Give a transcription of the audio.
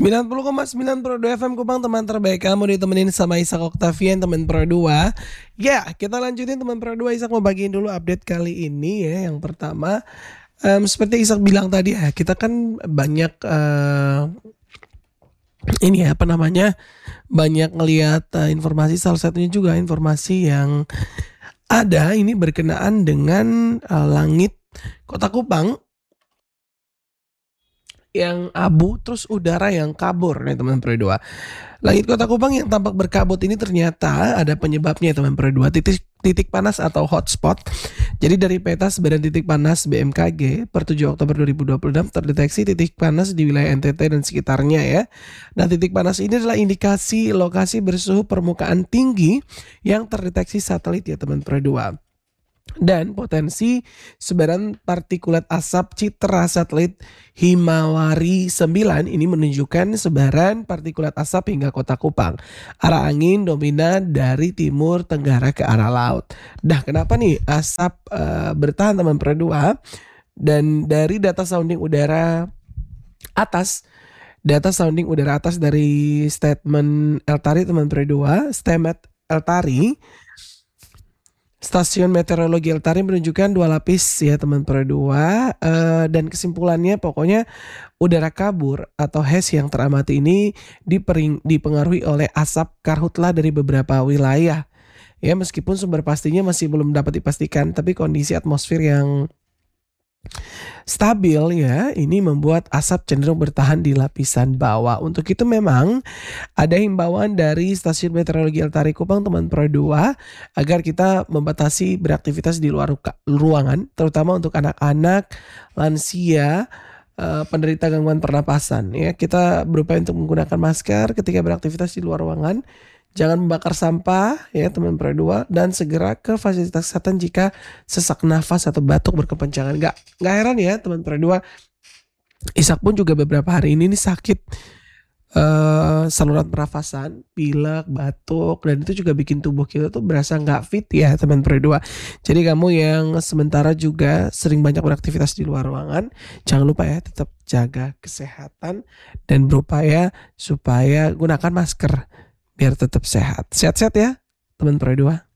90,9 Pro 2 FM Kupang, teman terbaik kamu ditemenin sama Ishak Octavian, teman Pro 2. Ya, kita lanjutin teman Pro 2. Ishak mau bagiin dulu update kali ini ya. Yang pertama, seperti Ishak bilang tadi ya, kita kan banyak ini ya, apa namanya, banyak ngelihat informasi, salah satunya juga informasi yang ada ini berkenaan dengan langit Kota Kupang yang abu, terus udara yang kabur nih teman Pro 2. Langit Kota Kupang yang tampak berkabut ini ternyata ada penyebabnya teman Pro 2, titik panas atau hotspot. Jadi dari peta sebaran titik panas BMKG per 7 Oktober 2026 terdeteksi titik panas di wilayah NTT dan sekitarnya ya. Nah, titik panas ini adalah indikasi lokasi bersuhu permukaan tinggi yang terdeteksi satelit ya teman Pro 2. Dan potensi sebaran partikulat asap citra satelit Himawari 9 ini menunjukkan sebaran partikulat asap hingga Kota Kupang. Arah angin dominan dari timur tenggara ke arah laut. Nah, kenapa nih asap bertahan teman Pro 2? Dan dari data sounding udara atas dari statement Eltari teman Pro 2, Stemet Eltari, Stasiun Meteorologi Eltari menunjukkan 2 lapis ya teman Pro 2, dan kesimpulannya pokoknya udara kabur atau haze yang teramati ini dipengaruhi oleh asap karhutlah dari beberapa wilayah. Ya, meskipun sumber pastinya masih belum dapat dipastikan, tapi kondisi atmosfer yang stabil ya, ini membuat asap cenderung bertahan di lapisan bawah. Untuk itu memang ada himbauan dari Stasiun Meteorologi Eltari Kupang teman Pro 2 agar kita membatasi beraktivitas di luar ruangan, terutama untuk anak-anak, lansia, penderita gangguan pernapasan ya. Kita berupaya untuk menggunakan masker ketika beraktivitas di luar ruangan. Jangan membakar sampah ya teman Pro 2, dan segera ke fasilitas kesehatan jika sesak nafas atau batuk berkepanjangan. Gak heran ya teman Pro 2. Ishak pun juga beberapa hari ini nih sakit saluran pernafasan, pilek, batuk, dan itu juga bikin tubuh kita tuh berasa nggak fit ya teman Pro 2. Jadi kamu yang sementara juga sering banyak beraktivitas di luar ruangan, jangan lupa ya tetap jaga kesehatan dan berupaya supaya gunakan masker biar tetap sehat. Sehat-sehat ya teman Pro 2.